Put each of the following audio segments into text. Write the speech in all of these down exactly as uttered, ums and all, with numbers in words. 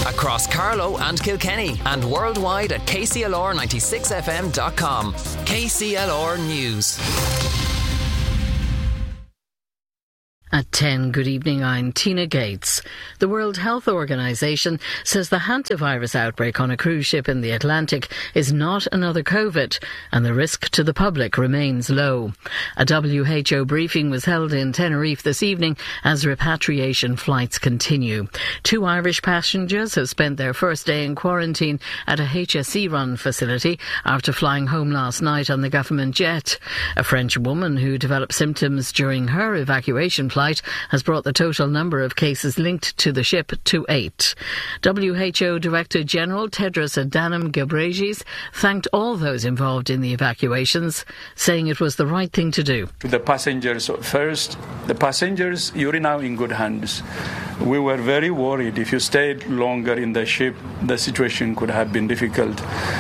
across Carlow and Kilkenny and worldwide at k c l r ninety-six f m dot com. K C L R News. At ten, good evening, I'm Tina Gates. The World Health Organization says the hantavirus outbreak on a cruise ship in the Atlantic is not another COVID, and the risk to the public remains low. A W H O briefing was held in Tenerife this evening as repatriation flights continue. Two Irish passengers have spent their first day in quarantine at a H S E-run facility after flying home last night on the government jet. A French woman who developed symptoms during her evacuation flight has brought the total number of cases linked to the ship to eight. W H O Director General Tedros Adhanom Ghebreyesus thanked all those involved in the evacuations, saying it was the right thing to do. To the passengers first, the passengers, you're now in good hands. We were very worried. If you stayed longer in the ship, the situation could have been difficult.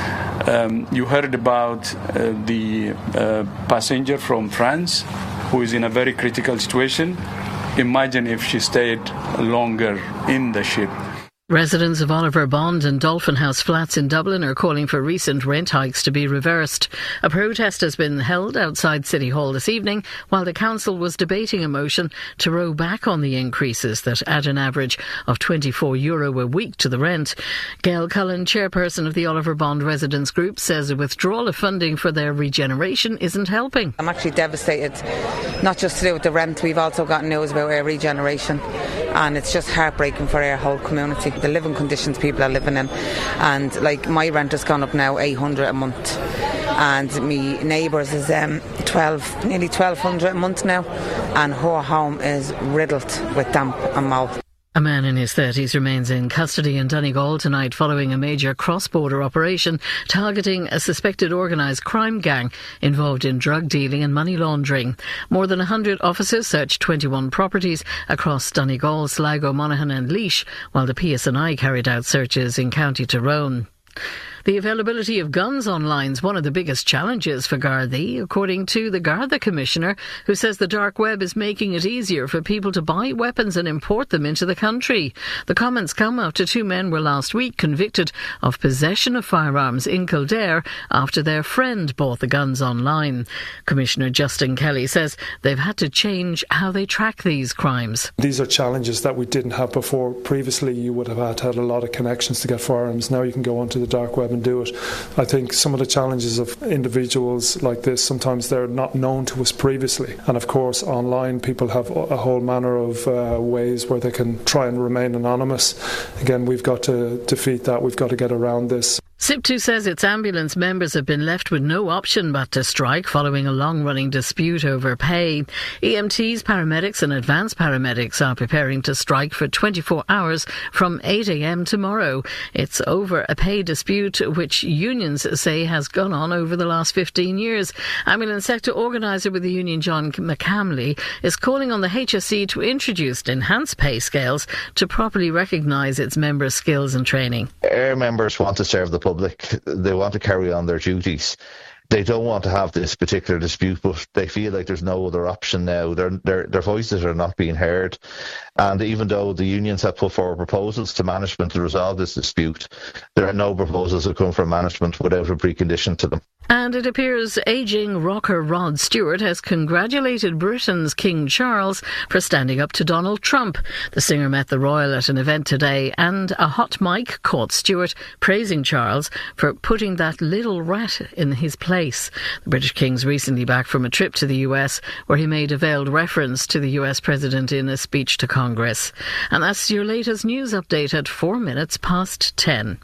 Um, you heard about uh, the uh, passenger from France who is in a very critical situation. Imagine if she stayed longer in the ship. Residents of Oliver Bond and Dolphin House flats in Dublin are calling for recent rent hikes to be reversed. A protest has been held outside City Hall this evening while the council was debating a motion to row back on the increases that add an average of twenty-four euro a week to the rent. Gail Cullen, chairperson of the Oliver Bond Residents Group, says a withdrawal of funding for their regeneration isn't helping. I'm actually devastated, not just to do with the rent. We've also got news about our regeneration, and it's just heartbreaking for our whole community. The living conditions people are living in, and like my rent has gone up now eight hundred a month, and me neighbours is um, twelve, nearly twelve hundred a month now, and her home is riddled with damp and mold. A man in his thirties remains in custody in Donegal tonight following a major cross-border operation targeting a suspected organised crime gang involved in drug dealing and money laundering. More than one hundred officers searched twenty-one properties across Donegal, Sligo, Monaghan and Laois, while the P S N I carried out searches in County Tyrone. The availability of guns online is one of the biggest challenges for Gardaí, according to the Garda Commissioner, who says the dark web is making it easier for people to buy weapons and import them into the country. The comments come after two men were last week convicted of possession of firearms in Kildare after their friend bought the guns online. Commissioner Justin Kelly says they've had to change how they track these crimes. These are challenges that we didn't have before. Previously, you would have had to have a lot of connections to get firearms. Now you can go onto the dark web and do it. I think some of the challenges of individuals like this, sometimes they're not known to us previously, and of course online people have a whole manner of uh, ways where they can try and remain anonymous. Again, we've got to defeat that. We've got to get around this. SIPTU says its ambulance members have been left with no option but to strike following a long-running dispute over pay. E M Ts, paramedics and advanced paramedics are preparing to strike for twenty-four hours from eight a m tomorrow. It's over a pay dispute which unions say has gone on over the last fifteen years. Ambulance sector organiser with the union John McCamley is calling on the H S E to introduce enhanced pay scales to properly recognise its members' skills and training. Our members want to serve the public. They want to carry on their duties. They don't want to have this particular dispute, but they feel like there's no other option now. Their, their, their voices are not being heard. And even though the unions have put forward proposals to management to resolve this dispute, there are no proposals that come from management without a precondition to them. And it appears ageing rocker Rod Stewart has congratulated Britain's King Charles for standing up to Donald Trump. The singer met the royal at an event today, and a hot mic caught Stewart praising Charles for putting that little rat in his place. The British King's recently back from a trip to the U S where he made a veiled reference to the U S President in a speech to Congress. And that's your latest news update at four minutes past ten.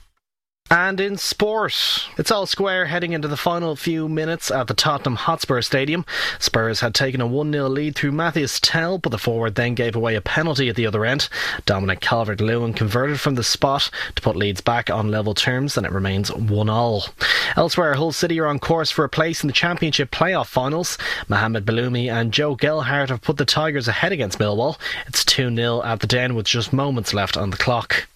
And in sport, it's all square heading into the final few minutes at the Tottenham Hotspur Stadium. Spurs had taken a one nil lead through Matthias Tell, but the forward then gave away a penalty at the other end. Dominic Calvert-Lewin converted from the spot to put Leeds back on level terms, and it remains one all. Elsewhere, Hull City are on course for a place in the Championship playoff finals. Mohamed Baloumi and Joe Gelhardt have put the Tigers ahead against Millwall. It's two nil at the Den with just moments left on the clock.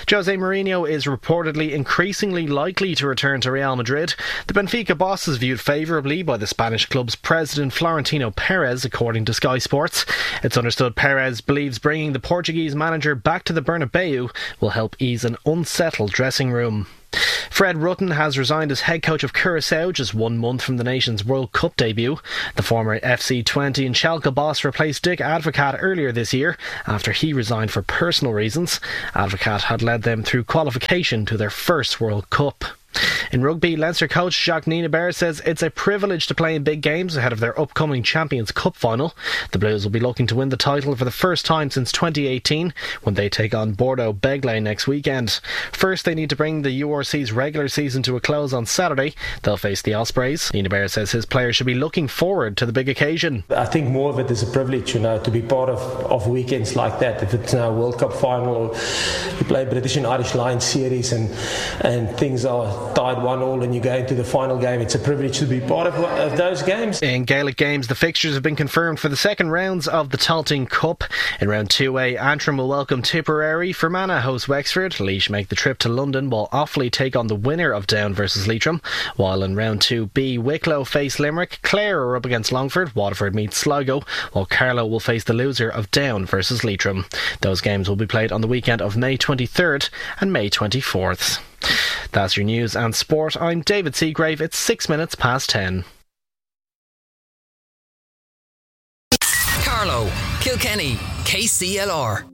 Jose Mourinho is reportedly increasingly likely to return to Real Madrid. The Benfica boss is viewed favourably by the Spanish club's president Florentino Perez, according to Sky Sports. It's understood Perez believes bringing the Portuguese manager back to the Bernabeu will help ease an unsettled dressing room. Fred Rutten has resigned as head coach of Curaçao just one month from the nation's World Cup debut. The former F C twenty and Schalke boss replaced Dick Advocaat earlier this year after he resigned for personal reasons. Advocaat had led them through qualification to their first World Cup. In rugby, Leinster coach Jacques Nienaber says it's a privilege to play in big games ahead of their upcoming Champions Cup final. The Blues will be looking to win the title for the first time since twenty eighteen when they take on Bordeaux Begley next weekend. First, they need to bring the U R C's regular season to a close on Saturday. They'll face the Ospreys. Nienaber says his players should be looking forward to the big occasion. I think more of it is a privilege, you know, to be part of, of weekends like that. If it's now a World Cup final or you play British and Irish Lions series and, and things are tied one all and you go into the final game, it's a privilege to be part of, of those games. In Gaelic games, the fixtures have been confirmed for the second rounds of the Tailteann Cup. In round two A, Antrim will welcome Tipperary, Fermanagh host Wexford, Laois make the trip to London while Offaly take on the winner of Down versus Leitrim, while in round two B, Wicklow face Limerick, Clare are up against Longford, Waterford meets Sligo, while Carlow will face the loser of Down versus Leitrim. Those games will be played on the weekend of May twenty-third and May twenty-fourth. That's your news and sport. I'm David Seagrave. It's six minutes past ten. Carlow, Kilkenny, K C L R.